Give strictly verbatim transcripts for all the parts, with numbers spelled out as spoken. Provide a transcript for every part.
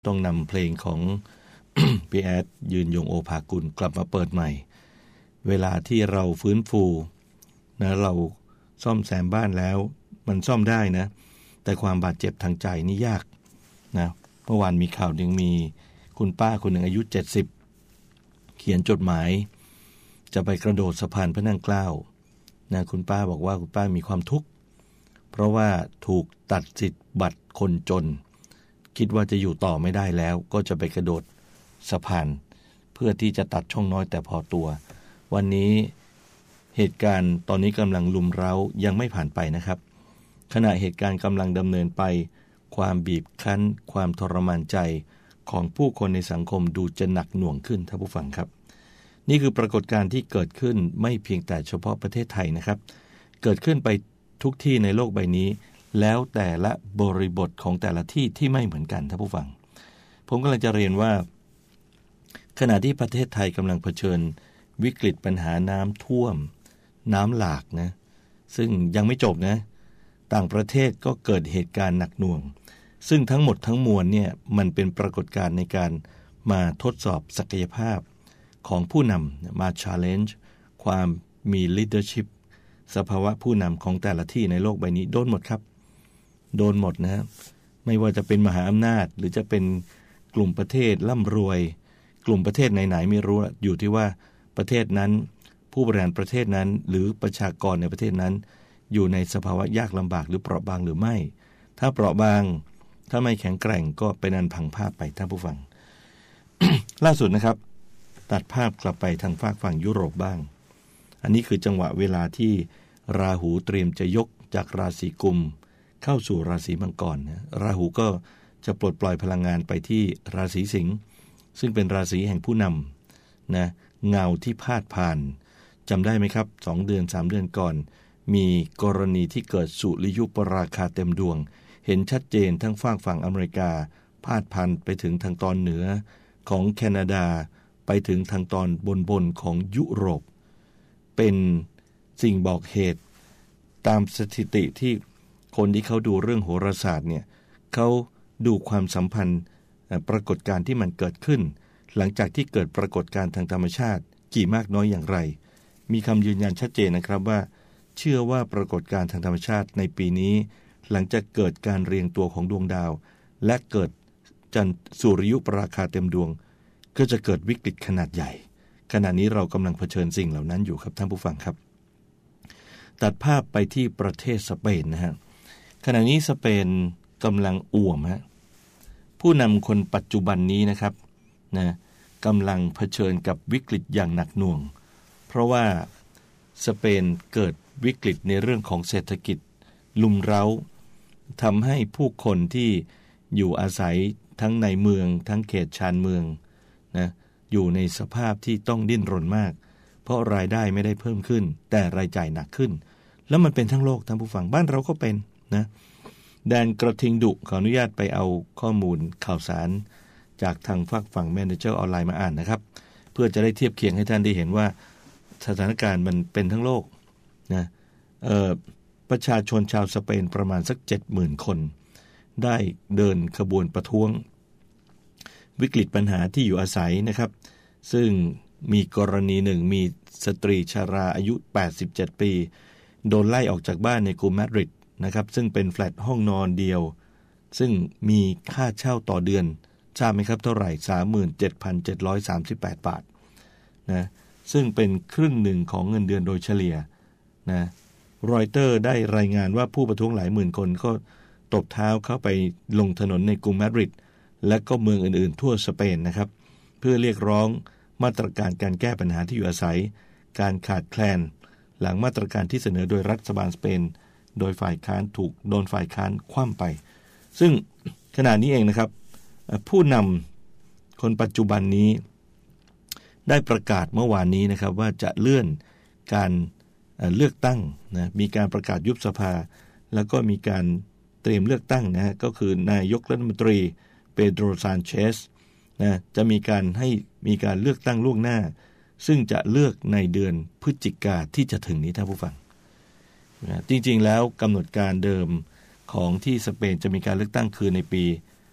ต้องนำเพลงของ พี่แอดยืนยงโอภากุลกลับมาเปิดใหม่เวลาที่เราฟื้นฟูนะเราซ่อมแซมบ้านแล้วมันซ่อมได้นะแต่ความบาดเจ็บทางใจนี่ยากนะเมื่อวานมีข่าวหนึ่งมีคุณป้าคนหนึ่งอายุเจ็ดสิบเขียนจดหมายจะไปกระโดดสะพานพระนั่งเกล้านะคุณป้าบอกว่าคุณป้ามีความทุกข์เพราะว่าถูกตัดสิทธิ์บัตรคนจนคิดว่าจะอยู่ต่อไม่ได้แล้วก็จะไปกระโดดสะพานเพื่อที่จะตัดช่องน้อยแต่พอตัววันนี้เหตุการณ์ตอนนี้กำลังลุมเร้ายังไม่ผ่านไปนะครับขณะเหตุการณ์กำลังดำเนินไปความบีบคั้นความทรมานใจของผู้คนในสังคมดูจะหนักหน่วงขึ้นท่านผู้ฟังครับนี่คือปรากฏการณ์ที่เกิดขึ้นไม่เพียงแต่เฉพาะประเทศไทยนะครับเกิดขึ้นไปทุกที่ในโลกใบนี้แล้วแต่ละบริบทของแต่ละที่ที่ไม่เหมือนกันท่านผู้ฟังผมกำลังจะเรียนว่าขณะที่ประเทศไทยกำลังเผชิญวิกฤตปัญหาน้ำท่วมน้ำหลากนะซึ่งยังไม่จบนะต่างประเทศก็เกิดเหตุการณ์หนักหน่วงซึ่งทั้งหมดทั้งมวลเนี่ยมันเป็นปรากฏการณ์ในการมาทดสอบศักยภาพของผู้นำมา challenge ความมี leadership สภาวะผู้นำของแต่ละที่ในโลกใบนี้โดนหมดครับโดนหมดนะไม่ว่าจะเป็นมหาอำนาจหรือจะเป็นกลุ่มประเทศร่ำรวยกลุ่มประเทศไหนๆไม่รู้อยู่ที่ว่าประเทศนั้นผู้บริหารประเทศนั้นหรือประชากรในประเทศนั้นอยู่ในสภาวะยากลำบากหรือเปราะบางหรือไม่ถ้าเปราะบางถ้าไม่แข็งแกร่งก็เป็นอันพังภาพไปท่านผู้ฟัง ล่าสุดนะครับตัดภาพกลับไปทางฝากฝั่งยุโรปบ้างอันนี้คือจังหวะเวลาที่ราหูเตรียมจะยกจากราศีกุมเข้าสู่ราศีมังกรนะราหูก็จะปลดปล่อยพลังงานไปที่ราศีสิงห์ซึ่งเป็นราศีแห่งผู้นำนะเงาที่พาดผ่านจำได้ไหมครับสองเดือนสามเดือนก่อนมีกรณีที่เกิดสุริยุปราคาเต็มดวงเห็นชัดเจนทั้งฝากฝั่งอเมริกาพาดผ่านไปถึงทางตอนเหนือของแคนาดาไปถึงทางตอนบนๆของยุโรปเป็นสิ่งบอกเหตุตามสถิติที่คนที่เขาดูเรื่องโหราศาสตร์เนี่ยเขาดูความสัมพันธ์ปรากฏการณ์ที่มันเกิดขึ้นหลังจากที่เกิดปรากฏการณ์ทางธรรมชาติกี่มากน้อยอย่างไรมีคำยืนยันชัดเจนนะครับว่าเชื่อว่าปรากฏการณ์ทางธรรมชาติในปีนี้หลังจากเกิดการเรียงตัวของดวงดาวและเกิดจันทร์สุริยุปราคาเต็มดวงก็จะเกิดวิกฤตขนาดใหญ่ขณะนี้เรากำลังเผชิญสิ่งเหล่านั้นอยู่ครับท่านผู้ฟังครับตัดภาพไปที่ประเทศสเปนนะฮะขณะนี้สเปนกำลังอ่วมฮะผู้นำคนปัจจุบันนี้นะครับนะกำลังเผชิญกับวิกฤตอย่างหนักหน่วงเพราะว่าสเปนเกิดวิกฤตในเรื่องของเศรษฐกิจลุมเร้าทำให้ผู้คนที่อยู่อาศัยทั้งในเมืองทั้งเขตชานเมืองนะอยู่ในสภาพที่ต้องดิ้นรนมากเพราะรายได้ไม่ได้เพิ่มขึ้นแต่รายจ่ายหนักขึ้นแล้วมันเป็นทั้งโลกท่านผู้ฟังบ้านเราก็เป็นนะแดนกระทิงดุขออนุญาตไปเอาข้อมูลข่าวสารจากทางฝากฝั่ง Manager ออนไลน์มาอ่านนะครับเพื่อจะได้เทียบเคียงให้ท่านได้เห็นว่าสถานการณ์มันเป็นทั้งโลกนะเอ่อประชาชนชาวสเปนประมาณสัก เจ็ดหมื่น คนได้เดินขบวนประท้วงวิกฤตปัญหาที่อยู่อาศัยนะครับซึ่งมีกรณีหนึ่งมีสตรีชราอายุแปดสิบเจ็ดปีโดนไล่ออกจากบ้านในกรุงมาดริดนะครับซึ่งเป็นแฟลตห้องนอนเดียวซึ่งมีค่าเช่าต่อเดือนทราบไหมครับเท่าไหร่ สามหมื่นเจ็ดพันเจ็ดร้อยสามสิบแปด บาทนะซึ่งเป็นครึ่งหนึ่งของเงินเดือนโดยเฉลี่ยนะรอยเตอร์ได้รายงานว่าผู้ประท้วงหลายหมื่นคนก็ตบเท้าเข้าไปลงถนนในกรุงมาดริดและก็เมืองอื่นๆทั่วสเปนนะครับเพื่อเรียกร้องมาตรการการแก้ปัญหาที่อยู่อาศัยการขาดแคลนหลังมาตรการที่เสนอโดยรัฐบาลสเปนโดยฝ่ายค้านถูกโดนฝ่ายค้านคว่ำไปซึ่งขณะนี้เองนะครับผู้นำคนปัจจุบันนี้ได้ประกาศเมื่อวานนี้นะครับว่าจะเลื่อนการเลือกตั้งนะมีการประกาศยุบสภาแล้วก็มีการเตรียมเลือกตั้งนะฮะก็คือนายกรัฐมนตรีเปโดรซานเชสนะจะมีการให้มีการเลือกตั้งล่วงหน้าซึ่งจะเลือกในเดือนพฤศจิกาที่จะถึงนี้ท่านผู้ฟังนะจริงๆแล้วกำหนดการเดิมของที่สเปนจะมีการเลือกตั้งคือในปี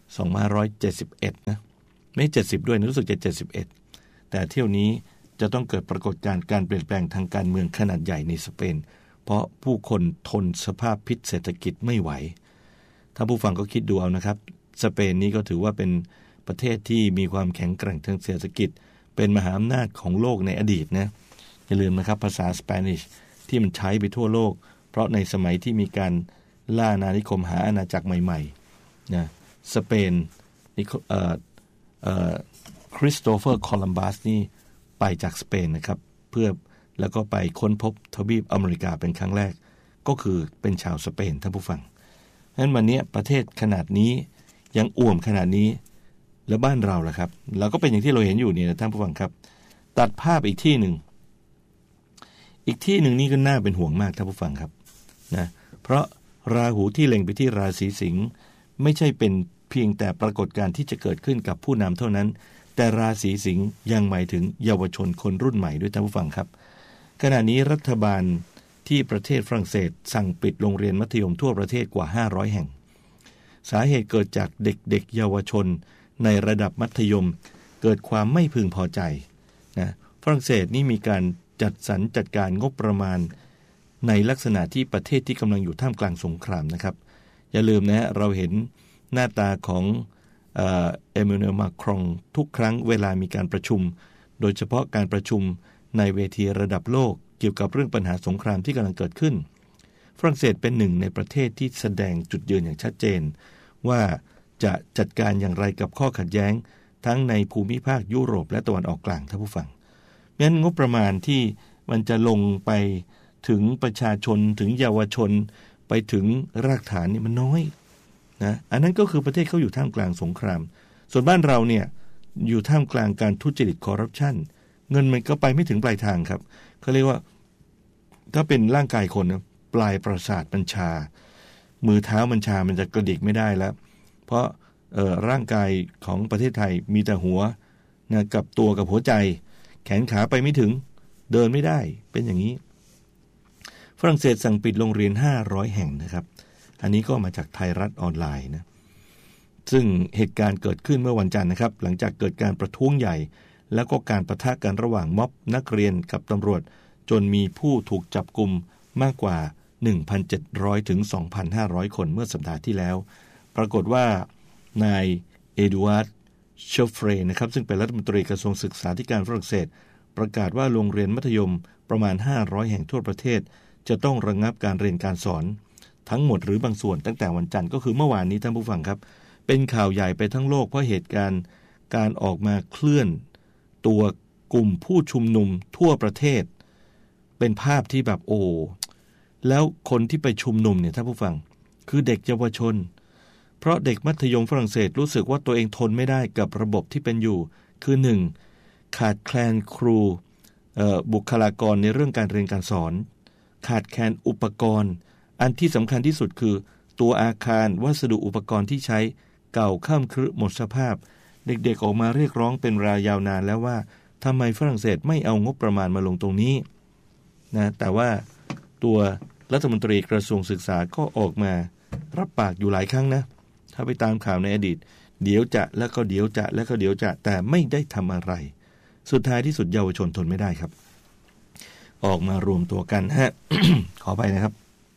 สองพันห้าร้อยเจ็ดสิบเอ็ดนะไม่เจ็ดสิบด้วยนะรู้สึกจะเจ็ดสิบเอ็ดแต่เที่ยวนี้จะต้องเกิดปรากฏการณ์การเปลี่ยนแปลงทางการเมืองขนาดใหญ่ในสเปนเพราะผู้คนทนสภาพพิษเศรษฐกิจไม่ไหวถ้าผู้ฟังก็คิดดูเอานะครับสเปนนี้ก็ถือว่าเป็นประเทศที่มีความแข็งแกร่งทางเศรษฐกิจเป็นมหาอำนาจของโลกในอดีตนะอย่าลืมนะครับภาษาสเปนิชที่มันใช้ไปทั่วโลกเพราะในสมัยที่มีการล่าอาณานิคมหาอาณาจักรใหม่ๆนะสเปนนี่เอ่อเอ่อคริสโตเฟอร์โคลัมบัสนี่ไปจากสเปนนะครับเพื่อแล้วก็ไปค้นพบทวีปอเมริกาเป็นครั้งแรกก็คือเป็นชาวสเปนท่านผู้ฟังงั้นวันนี้ประเทศขนาดนี้ยังอ่วมขนาดนี้แล้วบ้านเราล่ะครับเราก็เป็นอย่างที่เราเห็นอยู่นี่นะท่านผู้ฟังครับตัดภาพอีกที่หนึ่งอีกที่หนึ่งนี่ก็น่าเป็นห่วงมากท่านผู้ฟังครับนะเพราะราหูที่เล็งไปที่ราศีสิงห์ไม่ใช่เป็นเพียงแต่ปรากฏการณ์ที่จะเกิดขึ้นกับผู้นำเท่านั้นแต่ราศีสิงห์ยังหมายถึงเยาวชนคนรุ่นใหม่ด้วยท่านผู้ฟังครับขณะนี้รัฐบาลที่ประเทศฝรั่งเศสสั่งปิดโรงเรียนมัธยมทั่วประเทศกว่าห้าร้อยแห่งสาเหตุเกิดจากเด็กๆเยาวชนในระดับมัธยมเกิดความไม่พึงพอใจนะฝรั่งเศสนี่มีการจัดสรรจัดการงบประมาณในลักษณะที่ประเทศที่กำลังอยู่ท่ามกลางสงครามนะครับอย่าลืมนะฮะเราเห็นหน้าตาของเอ่อเอมานูเอล มาครองทุกครั้งเวลามีการประชุมโดยเฉพาะการประชุมในเวทีระดับโลกเกี่ยวกับเรื่องปัญหาสงครามที่กำลังเกิดขึ้นฝรั่งเศสเป็นหนึ่งในประเทศที่แสดงจุดยืนอย่างชัดเจนว่าจะจัดการอย่างไรกับข้อขัดแย้งทั้งในภูมิภาคยุโรปและตะวันออกกลางท่านผู้ฟังงั้นงบประมาณที่มันจะลงไปถึงประชาชนถึงเยาวชนไปถึงรากฐานนี่มันน้อยนะอันนั้นก็คือประเทศเขาอยู่ท่ามกลางสงครามส่วนบ้านเราเนี่ยอยู่ท่ามกลางการทุจริตคอร์รัปชันเงินมันก็ไปไม่ถึงปลายทางครับเขาเรียกว่าถ้าเป็นร่างกายคนนะปลายประสาทมันชามือเท้ามันชามันจะกระดิกไม่ได้แล้วเพราะเอ่อร่างกายของประเทศไทยมีแต่หัวนะกับตัวกับหัวใจแขนขาไปไม่ถึงเดินไม่ได้เป็นอย่างนี้ฝรั่งเศสสั่งปิดโรงเรียนห้าร้อยแห่งนะครับอันนี้ก็มาจากไทยรัฐออนไลน์นะซึ่งเหตุการณ์เกิดขึ้นเมื่อวันจันทร์นะครับหลังจากเกิดการประท้วงใหญ่แล้วก็การปะทะกันระหว่างม็อบนักเรียนกับตำรวจจนมีผู้ถูกจับกุมมากกว่า หนึ่งพันเจ็ดร้อย ถึง สองพันห้าร้อย คนเมื่อสัปดาห์ที่แล้วปรากฏว่านายเอดูอาร์ดเชฟเฟรนะครับซึ่งเป็นรัฐมนตรีกระทรวงศึกษาธิการฝรั่งเศสประกาศว่าโรงเรียนมัธยมประมาณห้าร้อยแห่งทั่วประเทศจะต้องระงับการเรียนการสอนทั้งหมดหรือบางส่วนตั้งแต่วันจันทร์ก็คือเมื่อวานนี้ท่านผู้ฟังครับเป็นข่าวใหญ่ไปทั้งโลกเพราะเหตุการณ์การออกมาเคลื่อนตัวกลุ่มผู้ชุมนุมทั่วประเทศเป็นภาพที่แบบโอ้แล้วคนที่ไปชุมนุมเนี่ยท่านผู้ฟังคือเด็กเยาวชนเพราะเด็กมัธยมฝรั่งเศสรู้สึกว่าตัวเองทนไม่ได้กับระบบที่เป็นอยู่คือหนึ่งขาดแคลนครูบุคลากรในเรื่องการเรียนการสอนขาดแคลนอุปกรณ์อันที่สำคัญที่สุดคือตัวอาคารวัสดุอุปกรณ์ที่ใช้เก่าค่ำครึหมดสภาพเด็กๆออกมาเรียกร้องเป็นเวลายาวนานแล้วว่าทำไมฝรั่งเศสไม่เอางบประมาณมาลงตรงนี้นะแต่ว่าตัวรัฐมนตรีกระทรวงศึกษาก็ออกมารับปากอยู่หลายครั้งนะถ้าไปตามข่าวในอดีตเดี๋ยวจะแล้วก็เดี๋ยวจะแล้วก็เดี๋ยวจะแต่ไม่ได้ทำอะไรสุดท้ายที่สุดเยาวชนทนไม่ได้ครับออกมารวมตัวกันฮะ ขอไปนะครับ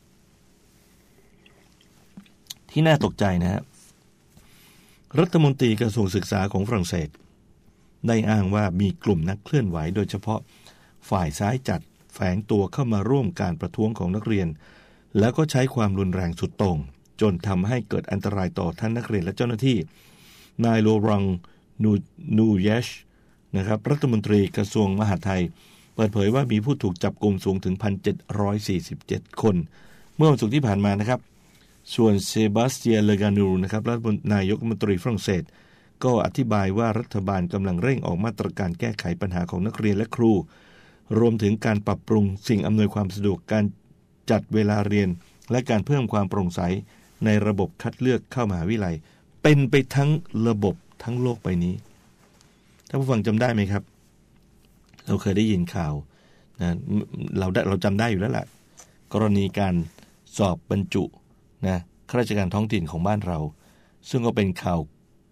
ที่น่าตกใจนะฮะรัฐมนตรีกระทรวงศึกษาของฝรั่งเศสได้อ้างว่ามีกลุ่มนักเคลื่อนไหวโดยเฉพาะฝ่ายซ้ายจัดแฝงตัวเข้ามาร่วมการประท้วงของนักเรียนแล้วก็ใช้ความรุนแรงสุดโต่งจนทำให้เกิดอันตรายต่อทั้งนักเรียนและเจ้าหน้าที่นายโลรังนูนูเยชนะครับรัฐมนตรีกระทรวงมหาดไทยเปิดเผยว่ามีผู้ถูกจับกุมสูงถึง หนึ่งพันเจ็ดร้อยสี่สิบเจ็ด คนเมื่อวันศุกร์ที่ผ่านมานะครับส่วนเซบาสเตียน เลกานูนะครับรัฐมนตรีนายกรัฐมนตรีฝรั่งเศสก็อธิบายว่ารัฐบาลกำลังเร่งออกมาตรการแก้ไขปัญหาของนักเรียนและครูรวมถึงการปรับปรุงสิ่งอำนวยความสะดวกการจัดเวลาเรียนและการเพิ่มความโปร่งใสในระบบคัดเลือกเข้ามหาวิทยาลัยเป็นไปทั้งระบบทั้งโลกใบนี้ท่านผู้ฟังจำได้ไหมครับเราเคยได้ยินข่าวนะเราเราจำได้อยู่แล้วแหละกรณีการสอบบรรจุนะข้าราชการท้องถิ่นของบ้านเราซึ่งก็เป็นข่าว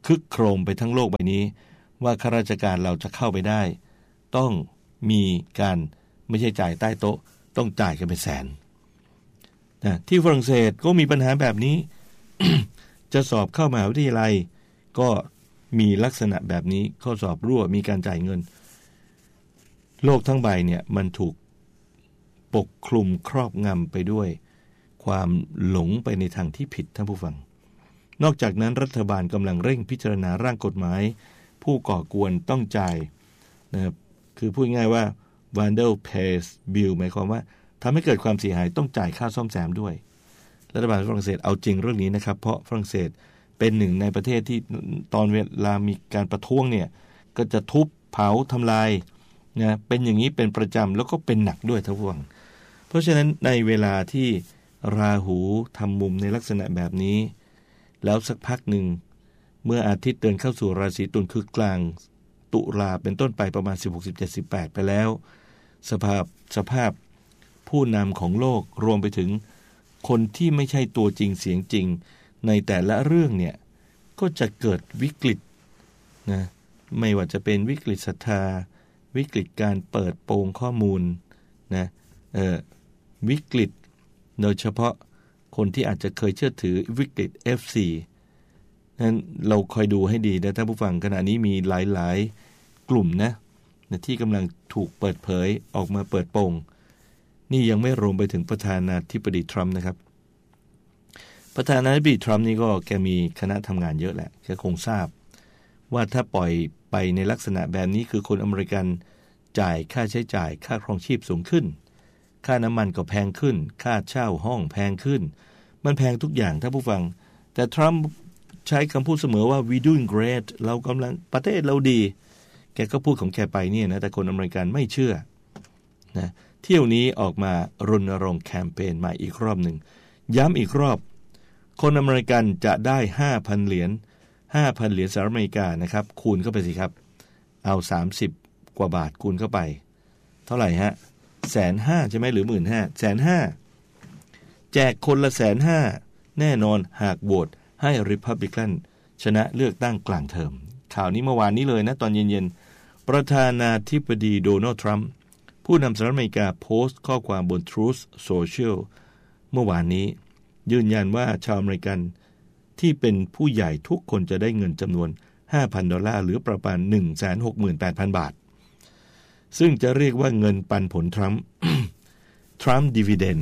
คึกโครมไปทั้งโลกใบนี้ว่าข้าราชการเราจะเข้าไปได้ต้องมีการไม่ใช่จ่ายใต้โต๊ะต้องจ่ายกันเป็นแสนนะที่ฝรั่งเศสก็มีปัญหาแบบนี้ จะสอบเข้ามหาวิทยาลัยก็มีลักษณะแบบนี้ข้อสอบรั่วมีการจ่ายเงินโลกทั้งใบเนี่ยมันถูกปกคลุมครอบงำไปด้วยความหลงไปในทางที่ผิดท่านผู้ฟังนอกจากนั้นรัฐบาลกำลังเร่งพิจารณาร่างกฎหมายผู้ก่อกวนต้องจ่ายนะครับคือพูดง่ายว่า Vandal Pays Bill หมายความว่าทำให้เกิดความเสียหายต้องจ่ายค่าซ่อมแซมด้วยรัฐบาลฝรั่งเศสเอาจริงเรื่องนี้นะครับเพราะฝรั่งเศสเป็นหนึ่งในประเทศที่ตอนเวลามีการประท้วงเนี่ยก็จะทุบเผาทำลายนะเป็นอย่างนี้เป็นประจำแล้วก็เป็นหนักด้วยท่านผู้ฟังเพราะฉะนั้นในเวลาที่ราหูทำมุมในลักษณะแบบนี้แล้วสักพักหนึ่งเมื่ออาทิตย์เดินเข้าสู่ราศีตุลคือกลางตุลาเป็นต้นไปประมาณสิบหก สิบเจ็ด สิบแปดไปแล้วสภาพสภาพผู้นำของโลกรวมไปถึงคนที่ไม่ใช่ตัวจริงเสียงจริงในแต่ละเรื่องเนี่ยก็จะเกิดวิกฤตนะไม่ว่าจะเป็นวิกฤตศรัทธาวิกฤตการเปิดโปงข้อมูลนะเอ่อวิกฤตโดยเฉพาะคนที่อาจจะเคยเชื่อถือวิกฤต เอฟ ซี นั้นเราคอยดูให้ดีนะท่านผู้ฟังขณะนี้มีหลายๆกลุ่มนะที่กำลังถูกเปิดเผยออกมาเปิดโปงนี่ยังไม่รวมไปถึงประธานาธิบดีทรัมป์นะครับประธานาธิบดีทรัมป์นี่ก็แกมีคณะทำงานเยอะแหละแกคงทราบว่าถ้าปล่อยไปในลักษณะแบบนี้คือคนอเมริกันจ่ายค่าใช้จ่ายค่าครองชีพสูงขึ้นค่าน้ำมันก็แพงขึ้นค่าเช่าห้องแพงขึ้นมันแพงทุกอย่างท่านผู้ฟังแต่ทรัมป์ใช้คำพูดเสมอว่า we doing great เรากำลังประเทศเราดีแกก็พูดของแกไปเนี่ยนะแต่คนอเมริกันไม่เชื่อนะเที่ยวนี้ออกมารณรงค์แคมเปญมาอีกรอบหนึ่งย้ำอีกรอบคนอเมริกันจะได้ ห้าพัน เหรียญ ห้าพัน เหรียญสหรัฐอเมริกานะครับคูณเข้าไปสิครับเอาสามสิบกว่าบาทคูณเข้าไปเท่าไหร่ฮะ หนึ่งแสนห้าพัน ใช่ไหมหรือ หนึ่งหมื่นห้าพัน หนึ่งแสนห้าพัน แจกคนละ หนึ่งแสนห้าพัน แน่นอนหากโหวตให้ Republican ชนะเลือกตั้งกลางเทอมข่าวนี้เมื่อวานนี้เลยนะตอนเย็นๆประธานาธิบดีโดนัลด์ทรัมป์ผู้นำสหรัฐอเมริกาโพสต์ข้อความบน Truth Social เมื่อวานนี้ยืนยันว่าชาวอเมริกันที่เป็นผู้ใหญ่ทุกคนจะได้เงินจำนวน ห้าพัน ดอลลาร์หรือประมาณ หนึ่งแสนหกหมื่นแปดพัน บาทซึ่งจะเรียกว่าเงินปันผลทรัมป์ ทรัมป์ดิวิเดนด์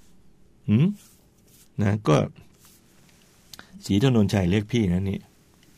นะก็ศรีถนนชัยเรียกพี่นะนี่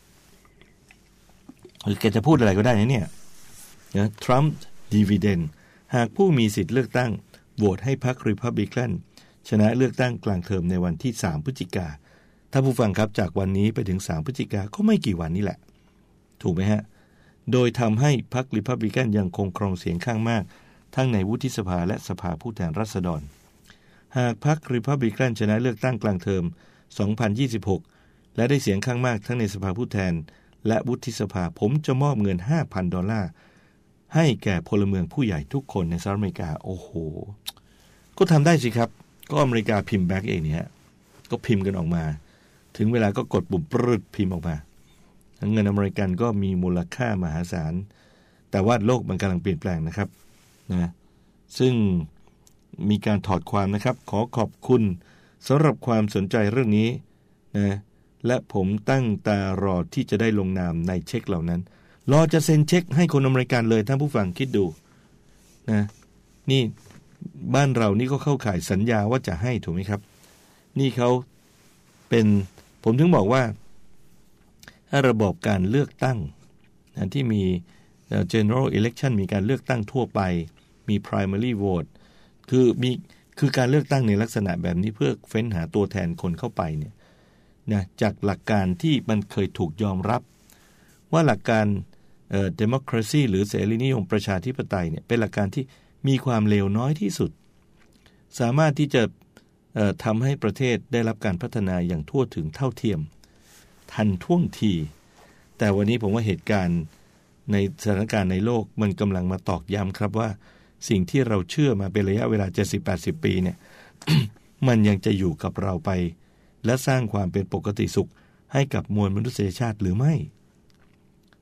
แกจะพูดอะไรก็ได้นะเนี่ยนะทรัมป์ดิวิเดนด์หากผู้มีสิทธิ์เลือกตั้งโหวตให้พรรครีพับลิกันชนะเลือกตั้งกลางเทอมในวันที่สามพฤศจิกาถ้าผู้ฟังครับจากวันนี้ไปถึงสามพฤศจิกาก็ไม่กี่วันนี้แหละถูกไหมฮะโดยทำให้พรรครีพับลิกันยังคงครองเสียงข้างมากทั้งในวุฒิสภาและสภาผู้แทนราษฎรหากพรรครีพับลิกันชนะเลือกตั้งกลางเทอมสองพันยี่สิบหกและได้เสียงข้างมากทั้งในสภาผู้แทนและวุฒิสภาผมจะมอบเงิน ห้าพัน ดอลลาร์ให้แก่พลเมืองผู้ใหญ่ทุกคนในสหรัฐอเมริกาโอ้โหก็ทำได้สิครับก็อเมริกาพิมพ์แบ็กเองเนี่ยก็พิมพ์กันออกมาถึงเวลาก็กดปุ่มปรึดพิมพ์ออกมาเงินอเมริกันก็มีมูลค่ามหาศาลแต่ว่าโลกมันกำลังเปลี่ยนแปลงนะครับนะซึ่งมีการถอดความนะครับขอขอบคุณสำหรับความสนใจเรื่องนี้นะและผมตั้งตารอที่จะได้ลงนามในเช็คเหล่านั้นรอจะเซ็นเช็คให้คนอเมริกันเลยท่านผู้ฟังคิดดูนะนี่บ้านเรานี่ก็เข้าข่ายสัญญาว่าจะให้ถูกไหมครับนี่เขาเป็นผมถึงบอกว่าถ้าระบบการเลือกตั้งนะที่มี general election มีการเลือกตั้งทั่วไปมี primary vote คือมีคือการเลือกตั้งในลักษณะแบบนี้เพื่อเฟ้นหาตัวแทนคนเข้าไปเนี่ยนะจากหลักการที่มันเคยถูกยอมรับว่าหลักการเอ่อ democracy หรือเสรีนิยมประชาธิปไตยเนี่ยเป็นหลักการที่มีความเลวน้อยที่สุดสามารถที่จะเอ่อทำให้ประเทศได้รับการพัฒนาอย่างทั่วถึงเท่าเทียมทันท่วงทีแต่วันนี้ผมว่าเหตุการณ์ในสถานการณ์ในโลกมันกำลังมาตอกย้ำครับว่าสิ่งที่เราเชื่อมาเป็นระยะเวลา เจ็ดสิบ แปดสิบ ปีเนี่ย มันยังจะอยู่กับเราไปและสร้างความเป็นปกติสุขให้กับมวลมนุษยชาติหรือไม่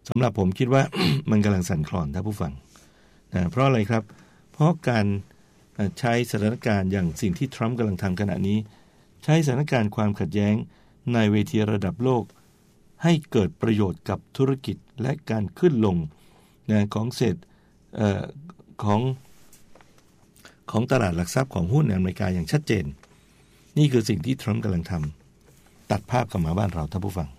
สำหรับผมคิดว่า มันกำลังสั่นคลอนท่านผู้ฟังนะเพราะอะไรครับเพราะการใช้สถานการณ์อย่างสิ่งที่ทรัมป์กำลังทำขณะนี้ใช้สถานการณ์ความขัดแย้งในเวทีระดับโลกให้เกิดประโยชน์กับธุรกิจและการขึ้นลงนะของเศรษฐเอ่อของของตลาดหลักทรัพย์ของหุ้นในอเมริกาอย่างชัดเจนนี่คือสิ่งที่ทรัมป์กำลังทำตัดภาพกลับมาบ้านเราท่านผู้ฟัง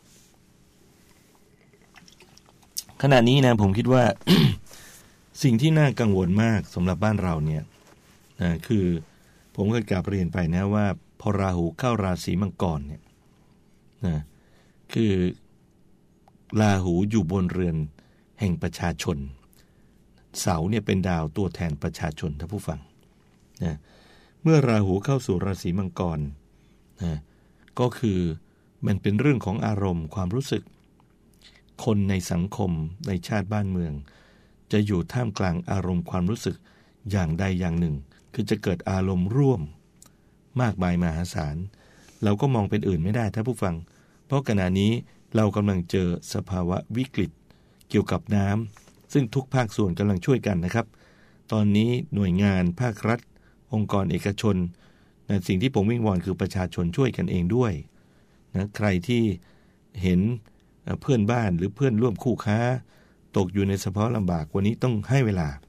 ขณะนี้นะผมคิดว่า สิ่งที่น่ากังวลมากสำหรับบ้านเราเนี่ยนะคือผมเคยกล่าวเรียนไปนะว่าพอราหูเข้าราศีมังกรเนี่ยนะคือราหูอยู่บนเรือนแห่งประชาชนเสาเนี่ยเป็นดาวตัวแทนประชาชนท่านผู้ฟังนะเมื่อราหูเข้าสู่ราศีมังกรนะก็คือมันเป็นเรื่องของอารมณ์ความรู้สึกคนในสังคมในชาติบ้านเมืองจะอยู่ท่ามกลางอารมณ์ความรู้สึกอย่างใดอย่างหนึ่งคือจะเกิดอารมณ์ร่วมมากมายมหาศาลเราก็มองเป็นอื่นไม่ได้ท่านผู้ฟังเพราะขณะนี้เรากำลังเจอสภาวะวิกฤตเกี่ยวกับน้ำซึ่งทุกภาคส่วนกำลังช่วยกันนะครับตอนนี้หน่วยงานภาครัฐองค์กรเอกชนนะสิ่งที่ผมวิงวอนคือประชาชนช่วยกันเองด้วยนะใครที่เห็นเพื่อนบ้านหรือเพื่อนร่วมคู่ค้าตกอยู่ในสภาวะลำบากวันนี้ต้องให้เวลา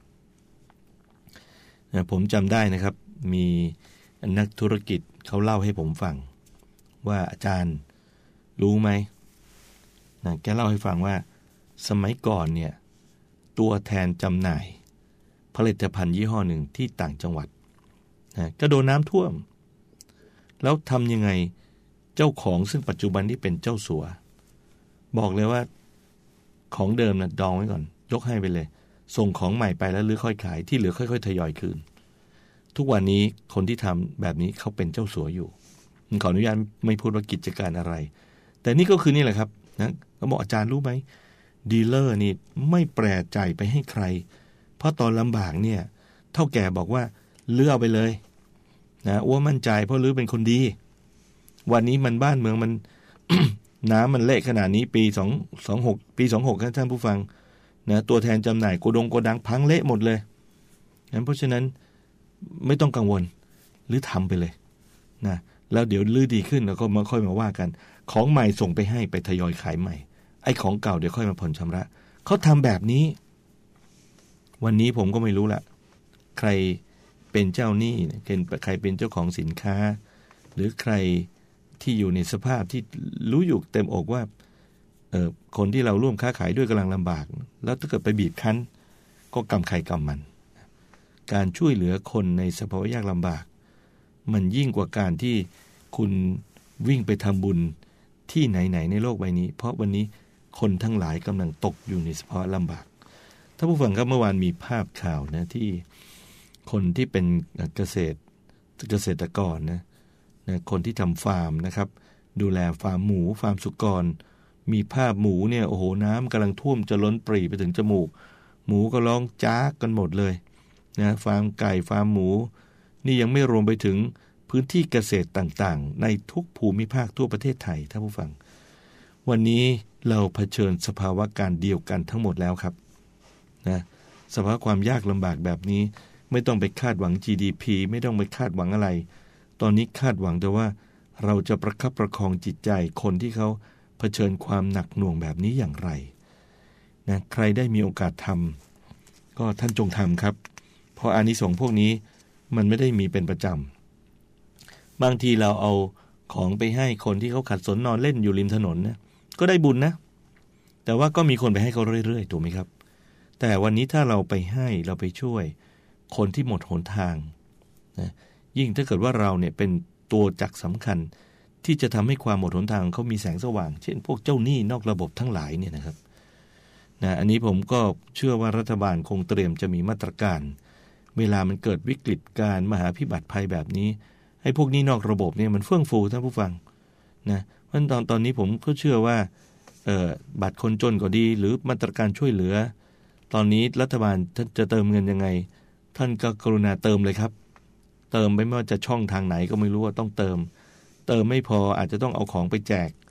นะผมจำได้นะครับมีนักธุรกิจเขาเล่าให้ผมฟังว่าอาจารย์รู้ไหมนะแกเล่าให้ฟังว่าสมัยก่อนเนี่ยตัวแทนจำหน่ายผลิตภัณฑ์ยี่ห้อหนึ่งที่ต่างจังหวัดนะก็โดนน้ำท่วมแล้วทำยังไงเจ้าของซึ่งปัจจุบันที่เป็นเจ้าสัวบอกเลยว่าของเดิมนะดองไว้ก่อนยกให้ไปเลยส่งของใหม่ไปแล้วหรือค่อยขายที่เหลือค่อยๆทยอยคืนทุกวันนี้คนที่ทำแบบนี้เขาเป็นเจ้าสัวอยู่ขออนุญาตไม่พูดว่ากิจการอะไรแต่นี่ก็คือนี่แหละครับนะเขาบอกอาจารย์รู้ไหมดีลเลอร์นี่ไม่แปรใจไปให้ใครเพราะตอนลำบากเนี่ยเท่าแก่บอกว่าเลือกไปเลยนะอ้วมั่นใจเพราะลือเป็นคนดีวันนี้มันบ้านเมืองมัน น้ำมันเละขนาดนี้ปีสองสองหกปีสองหกท่านผู้ฟังนะตัวแทนจำหน่ายโกดงโกดังพังเละหมดเลยงั้นเพราะฉะนั้นไม่ต้องกังวลหรือทำไปเลยนะแล้วเดี๋ยวลื้อดีขึ้นแล้วก็มาค่อยมาว่ากันของใหม่ส่งไปให้ไปทยอยขายใหม่ไอ้ของเก่าเดี๋ยวค่อยมาผ่อนชำระเขาทำแบบนี้วันนี้ผมก็ไม่รู้ละใครเป็นเจ้าหนี้ใครเป็นเจ้าของสินค้าหรือใครที่อยู่ในสภาพที่รู้อยู่เต็มอกว่าเอ่อคนที่เราร่วมค้าขายด้วยกำลังลำบากแล้วถ้าเกิดไปบีบคั้นก็กรรมใครกรรมมันการช่วยเหลือคนในสภาวะยากลำบากมันยิ่งกว่าการที่คุณวิ่งไปทำบุญที่ไหนๆในโลกใบนี้เพราะวันนี้คนทั้งหลายกำลังตกอยู่ในสภาวะลำบากท่านผู้ฟังครับเมื่อวานมีภาพข่าวนะที่คนที่เป็นเกษตรเกษตรกรนะนะคนที่ทำฟาร์มนะครับดูแลฟาร์มหมูฟาร์มสุกรมีภาพหมูเนี่ยโอ้โหน้ำกำลังท่วมจะล้นปรีไปถึงจมูกหมูก็ร้องจากกันหมดเลยนะฟาร์มไก่ฟาร์มหมูนี่ยังไม่รวมไปถึงพื้นที่เกษตรต่างๆในทุกภูมิภาคทั่วประเทศไทยท่านผู้ฟังวันนี้เราเผชิญสภาวะการเดียวกันทั้งหมดแล้วครับนะสภาวะความยากลำบากแบบนี้ไม่ต้องไปคาดหวัง จี ดี พี ไม่ต้องไปคาดหวังอะไรตอนนี้คาดหวังแต่ว่าเราจะประคับประคองจิตใจคนที่เขาเผชิญความหนักหน่วงแบบนี้อย่างไรนะใครได้มีโอกาสทำก็ท่านจงทำครับเพราะอานิสงส์พวกนี้มันไม่ได้มีเป็นประจำบางทีเราเอาของไปให้คนที่เขาขัดสนนอนเล่นอยู่ริมถนนนะก็ได้บุญนะแต่ว่าก็มีคนไปให้เขาเรื่อยๆถูกไหมครับแต่วันนี้ถ้าเราไปให้เราไปช่วยคนที่หมดหนทางนะยิ่งถ้าเกิดว่าเราเนี่ยเป็นตัวจักรสำคัญที่จะทำให้ความหมดหนทางเขามีแสงสว่างเช่นพวกเจ้าหนี้นอกระบบทั้งหลายเนี่ยนะครับนะอันนี้ผมก็เชื่อว่ารัฐบาลคงเตรียมจะมีมาตรการเวลามันเกิดวิกฤตการมหาพิบัติภัยแบบนี้ให้พวกหนี้นอกระบบเนี่ยมันเฟื่องฟูท่านผู้ฟังนะเพราะตอนตอนนี้ผมก็เชื่อว่าเอ่อบัตรคนจนก็ดีหรือมาตรการช่วยเหลือตอนนี้รัฐบาลท่านจะเติมเงินยังไงท่านก็กรุณาเติมเลยครับเติมไม่ว่าจะช่องทางไหนก็ไม่รู้ว่าต้องเติมเติมไม่พออาจจะต้องเอาของไปแจก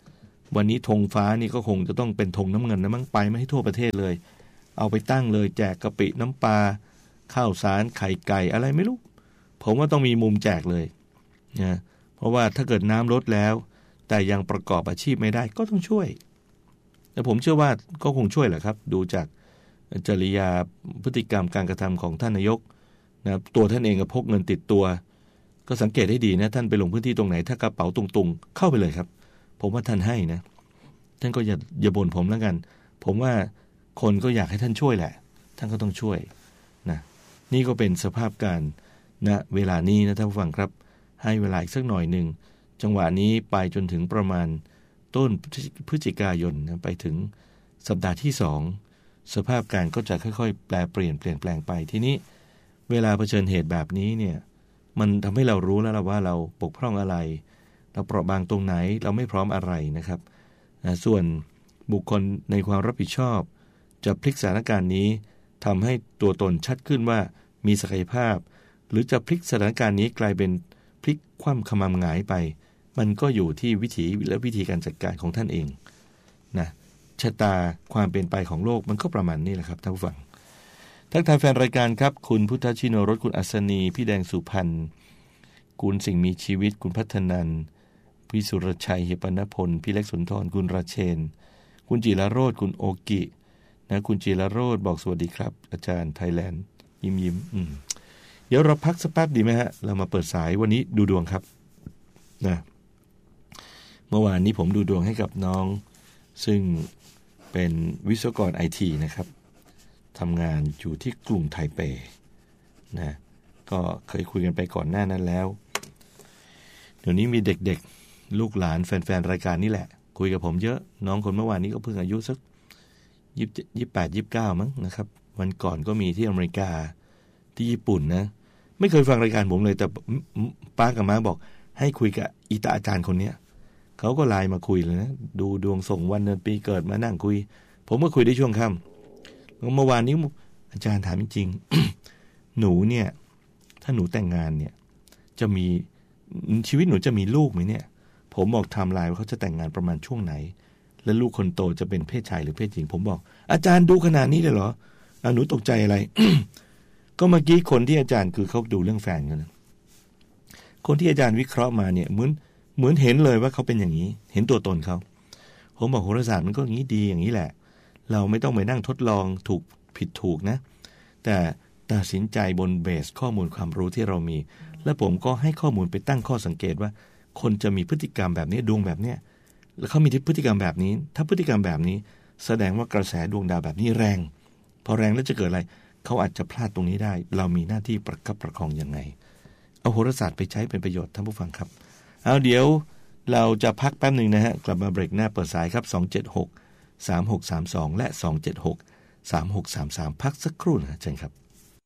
วันนี้ธงฟ้านี่ก็คงจะต้องเป็นธงน้ำเงินนะมั้งไปไม่ให้ทั่วประเทศเลยเอาไปตั้งเลยแจกกะปิน้ำปลาข้าวสารไข่ไก่อะไรไม่รู้ผมว่าต้องมีมุมแจกเลยนะเพราะว่าถ้าเกิดน้ำลดแล้วแต่ยังประกอบอาชีพไม่ได้ก็ต้องช่วยแต่ผมเชื่อว่าก็คงช่วยแหละครับดูจากจริยาพฤติกรรมการกระทำของท่านนายกนะตัวท่านเองก็พกเงินติดตัวก็สังเกตให้ดีนะท่านไปลงพื้นที่ตรงไหนถ้ากระเป๋าตุงๆเข้าไปเลยครับผมว่าท่านให้นะท่านก็อย่าอย่าบ่นผมแล้วกันผมว่าคนก็อยากให้ท่านช่วยแหละท่านก็ต้องช่วยนะนี่ก็เป็นสภาพการณนะเวลานี้นะท่านผู้ฟังครับให้เวลาอีกสักหน่อยหนึ่งจังหวะนี้ไปจนถึงประมาณต้นพฤศจิกายนนะไปถึงสัปดาห์ที่สองสภาพการก็จะค่อยๆแปลเปลี่ยนเปลี่ยนแปลงไปทีนี้เวลาเผชิญเหตุแบบนี้เนี่ยมันทำให้เรารู้แล้วว่าเราบกพร่องอะไรเราเปราะบางตรงไหนเราไม่พร้อมอะไรนะครับนะส่วนบุคคลในความรับผิดชอบจะพลิกสถานการณ์นี้ทำให้ตัวตนชัดขึ้นว่ามีศักยภาพหรือจะพลิกสถานการณ์นี้กลายเป็นพลิกคว่ำขมำหงายไปมันก็อยู่ที่วิถีและวิธีการจัดการของท่านเองนะชะตาความเป็นไปของโลกมันก็ประมาณนี้แหละครับท่านผู้ฟังทักทายแฟนรายการครับคุณพุทธชิโนรสคุณอัศนีพี่แดงสุพรรณคุณสิ่งมีชีวิตคุณพัฒนันท์พี่สุรชัยเฮปนพลพี่เล็กสุนทรคุณราเชนคุณจิรโรจน์คุณโอกินะคุณจิรโรจน์บอกสวัสดีครับอาจารย์ไทยแลนด์ยิ้มยิ้มอืมเดี๋ยวเราพักสักแป๊บดีไหมฮะเรามาเปิดสายวันนี้ดูดวงครับนะเมื่อวานนี้ผมดูดวงให้กับน้องซึ่งเป็นวิศวกรไอทีนะครับทำงานอยู่ที่กรุงไทเปนะก็เคยคุยกันไปก่อนหน้านั้นแล้วเดี๋ยวนี้มีเด็กๆลูกหลานแฟนๆรายการนี่แหละคุยกับผมเยอะน้องคนเมื่อวานนี้ก็เพิ่งอายุสักยี่สิบยี่สิบแปดยี่สิบเก้ามั้งนะครับวันก่อนก็มีที่อเมริกาที่ญี่ปุ่นนะไม่เคยฟังรายการผมเลยแต่ป้ากับม้าบอกให้คุยกับอีตาอาจารย์คนเนี้ยเขาก็ไลน์มาคุยเลยนะดูดวงส่งวันเดือนปีเกิดมานั่งคุยผมก็คุยได้ช่วงค่ำแล้วเมื่อวานนี้อาจารย์ถามจริงๆหนูเนี่ยถ้าหนูแต่งงานเนี่ยจะมีชีวิตหนูจะมีลูกไหมเนี่ยผมบอกไทม์ไลน์ว่าเขาจะแต่งงานประมาณช่วงไหนและลูกคนโตจะเป็นเพศชายหรือเพศหญิงผมบอกอาจารย์ดูขนาดนี้เลยเหรอหนูตกใจอะไร ก็เมื่อกี้คนที่อาจารย์คือเขาดูเรื่องแฟนกันนะคนที่อาจารย์วิเคราะห์มาเนี่ยเหมือนเหมือนเห็นเลยว่าเขาเป็นอย่างนี้เห็นตัวตนเขาผมบอกโหราศาสตร์มันก็อย่างนี้ดีอย่างนี้แหละเราไม่ต้องไปนั่งทดลองถูกผิดถูกนะแต่ตัดสินใจบนเบสข้อมูลความรู้ที่เรามีและผมก็ให้ข้อมูลไปตั้งข้อสังเกตว่าคนจะมีพฤติกรรมแบบนี้ดวงแบบเนี้ยแล้วเขามีพฤติกรรมแบบนี้ถ้าพฤติกรรมแบบนี้แสดงว่ากระแสดวงดาวแบบนี้แรงพอแรงแล้วจะเกิดอะไรเขาอาจจะพลาดตรงนี้ได้เรามีหน้าที่ประคับประคองยังไงเอาโหราศาสตร์ไปใช้เป็นประโยชน์ท่านผู้ฟังครับเอาเดี๋ยวเราจะพักแป๊บนึงนะฮะกลับมาเบรกหน้าเปิดสายครับสอง เจ็ด หก สาม หก สาม สองและสอง เจ็ด หก สาม หก สาม สามพักสักครู่นะเชิญครับ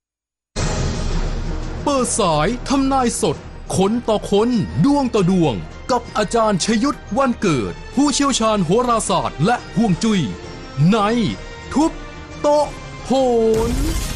เปิดสายทำนายสดคนต่อคนดวงต่อดวงกับอาจารย์ชยุทธวันเกิดผู้เชี่ยวชาญโหราศาสตร์และฮวงจุ้ยในทุบโต๊ะโหน